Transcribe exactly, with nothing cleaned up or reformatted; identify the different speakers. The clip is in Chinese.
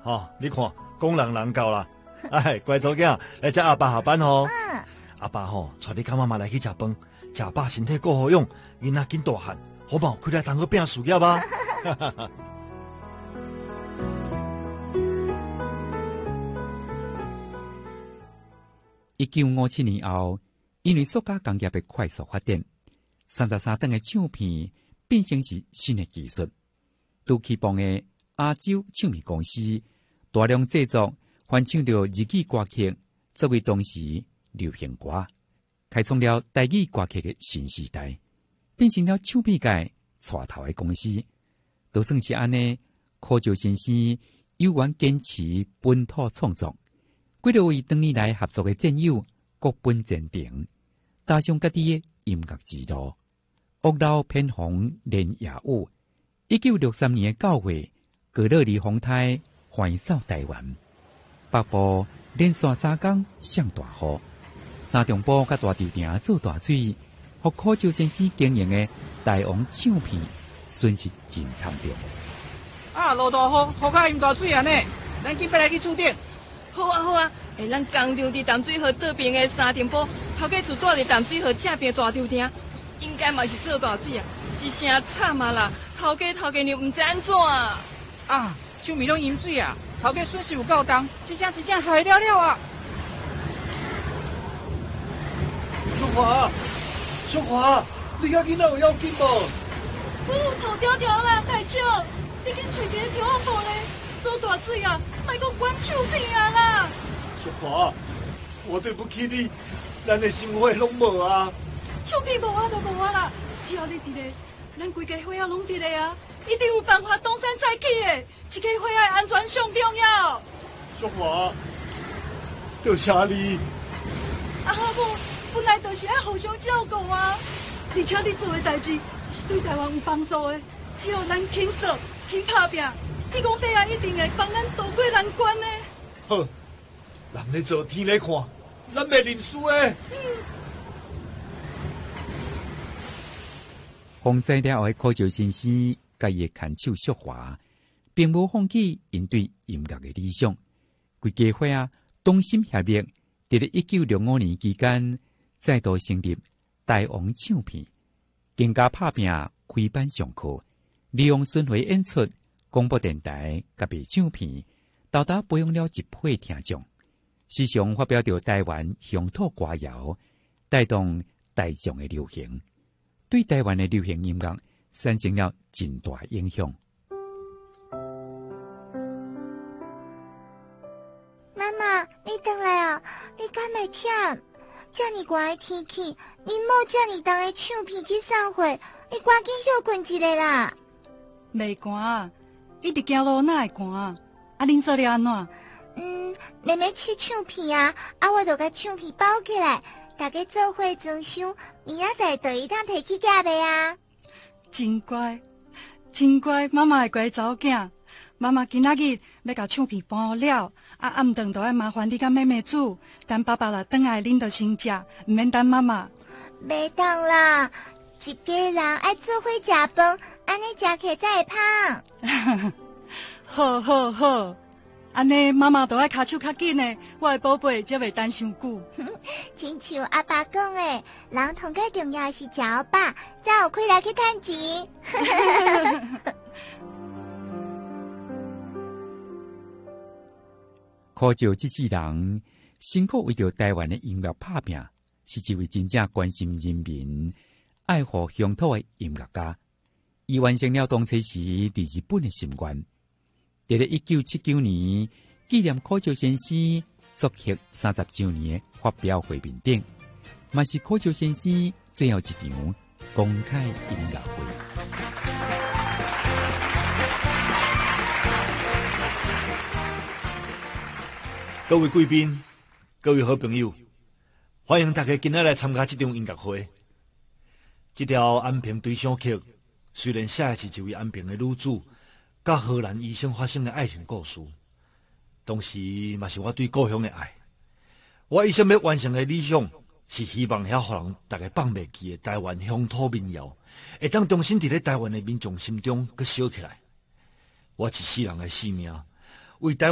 Speaker 1: 哦，你看，工人人到啦。哎，乖祖囝，来接阿爸下班吼。
Speaker 2: 嗯。
Speaker 1: 阿爸吼，带你甲妈妈来去食饭，食饱身体够好用，囡仔紧大汉，好冇开来当个拼事业吧。
Speaker 3: 一九五七年后，因为塑胶工业的快速发展，三十三档的唱片变成是新的技术。都起邦的亚洲唱片公司大量制作翻唱着日语歌曲，作为当时流行歌，开创了台语歌曲的新时代，变成了唱片界带头的公司。都算是安尼，柯照先生有缘坚持本土创作。几多位当年来合作的战友各奔前程，踏上家己的音乐之路。屋漏偏逢连夜雨。一九六三年的九月，格勒里风台环扫台湾，北部连续三天上大雨，三中部甲大稻埕做大水，互柯照先生经营的大王唱片损失真惨重。
Speaker 4: 啊，落大雨，涂骹淹大水啊呢！咱紧要来去厝顶。
Speaker 5: 好啊好啊，诶，咱工厂伫淡水河倒边的三点埔，头家厝住伫淡水河正边大稻埕，应该嘛是做大水啊，一声惨啊啦！头家头家娘唔知安怎啊！
Speaker 4: 啊，唱片拢淹水啊！头家损失有够重，一正一正害了了啊！
Speaker 1: 淑华，淑华，你家囡仔有要紧无？
Speaker 6: 哦，头条条啦，大少，你紧找一个条仔布咧，做大水啊！莫讲关唱片啊啦！
Speaker 1: 淑华，我对不起你，咱的生活拢无啊。
Speaker 6: 唱片无啊就无啊啦，只要你伫咧，咱规家伙仔拢伫咧啊，一定有办法东山再起的。一家伙仔的安全上重要。
Speaker 1: 淑华，多谢你。
Speaker 6: 啊无，本来就是爱互相照顾啊，而且你做的代志是对台湾有帮助的，只要咱肯做、肯打拼，天公伯啊一定会帮咱渡过难关的。
Speaker 1: 好，人咧做天咧看，咱袂认输的。
Speaker 6: 嗯。
Speaker 3: 风灾了后的柯照先生，甲伊的牵手淑华，并无放弃因对音乐的理想。规家伙啊，同心协力，伫咧一九六五年期间，再度成立大王唱片，更加拍拼开班上课，利用巡回演出、广播电台甲卖唱片，到达培养了一批听众。时常发表着台湾乡土歌谣，带动大众的流行。对台湾的流行音乐产生了真大影响。
Speaker 2: 妈妈，你回来啊！你敢袂忝？这么寒的天气，你莫这么重的唱片去送货，你赶紧休困一下啦。
Speaker 6: 袂寒，一直行路哪会寒？啊，恁做咧安怎？
Speaker 2: 嗯，妹妹吃唱片啊，啊，我就甲唱片包起来。大家做伙装箱，明仔载就一趟摕去寄卖啊！
Speaker 6: 真乖，真乖，妈妈的乖查某囝。妈妈今仔日要甲唱片搬好了，啊暗顿就爱麻烦你甲妹妹煮，等爸爸啦转来恁就先食，唔免等妈妈。
Speaker 2: 袂当啦，一家人爱做伙食饭，安尼食起才会胖。
Speaker 6: 好好好。安尼妈妈都爱卡手较紧的，我的宝贝才袂等伤久。
Speaker 2: 亲像阿爸讲的，人同个重要是食饱，才有开来去趁钱。
Speaker 3: 柯照这世人辛苦为着台湾的音乐拍拼，是一位真正关心人民、爱护乡土的音乐家。伊完成了当初时伫日本的心愿。在咧一九七九年，纪念柯照先生作曲三十周年的发表会面顶，嘛是柯照先生最后一场公开音乐会。
Speaker 1: 各位贵宾，各位好朋友，欢迎大家今仔来参加这场音乐会。这条安平对唱曲虽然写的是一位安平的女子甲荷兰医生发生的爱情故事，同时嘛是我对故乡的爱。我一生要完成的理想是希望遐互人大家放袂记的台湾乡土民谣，会当重新伫咧台湾的民众心中搁烧起来。我一世人的使命，为台